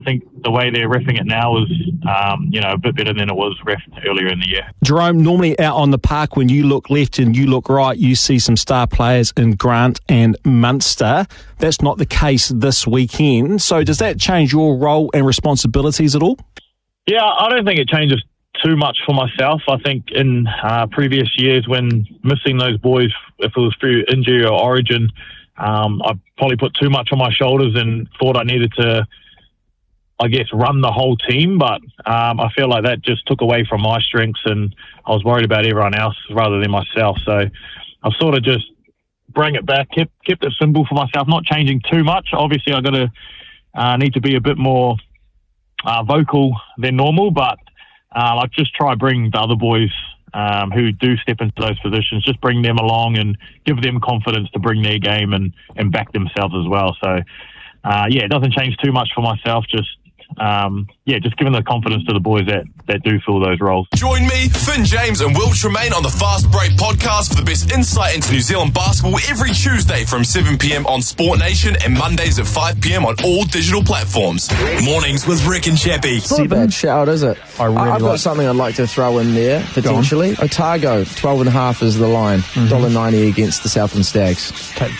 I think the way they're reffing it now is, a bit better than it was reffed earlier in the year. Jerome, normally out on the park, when you look left and you look right, you see some star players in Grant and Munster. That's not the case this weekend. So does that change your role and responsibilities at all? Yeah, I don't think it changes too much for myself. I think in previous years when missing those boys, if it was through injury or origin, I probably put too much on my shoulders and thought I needed to, run the whole team, but I feel like that just took away from my strengths, and I was worried about everyone else rather than myself. So I've sort of just bring it back, kept it simple for myself, not changing too much. Obviously, I've got to need to be a bit more vocal than normal, but I just try bring the other boys who do step into those positions, just bring them along and give them confidence to bring their game and back themselves as well. So, it doesn't change too much for myself, just giving the confidence to the boys that do fill those roles. Join me, Finn James and Will Tremaine on the Fast Break podcast for the best insight into New Zealand basketball every Tuesday from 7 p.m. on Sport Nation and Mondays at 5 p.m. on all digital platforms. Mornings with Rick and Chappie. It's not a bad shout, is it? I've got something I'd like to throw in there, potentially. Otago, 12.5 is the line. $1.90 against the Southland Stags.